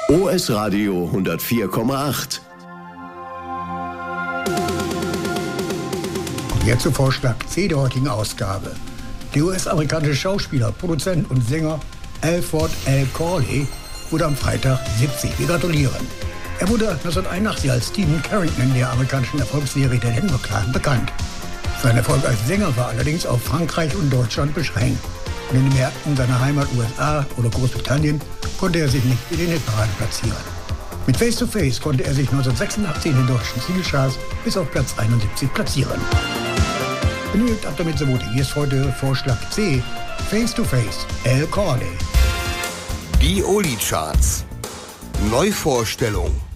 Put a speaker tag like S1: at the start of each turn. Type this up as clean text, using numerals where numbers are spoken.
S1: OS Radio 104,8.
S2: Jetzt zu Vorschlag C der heutigen Ausgabe. Der US-amerikanische Schauspieler, Produzent und Sänger Alfred L. Corley wurde am Freitag 70. Wir gratulieren. Er wurde 1981 als Stephen Carrington in der amerikanischen Erfolgsserie Der Denver Clan bekannt. Sein Erfolg als Sänger war allerdings auf Frankreich und Deutschland beschränkt. Und in den Märkten seiner Heimat USA oder Großbritannien konnte er sich nicht in den Hitparaden platzieren. Mit Face to Face konnte er sich 1986 in den deutschen Singlecharts bis auf Platz 71 platzieren. Benötigt ab damit so Voting. Hier ist heute Vorschlag C, Face to Face, L. Corley.
S3: Die Oli-Charts. Neuvorstellung.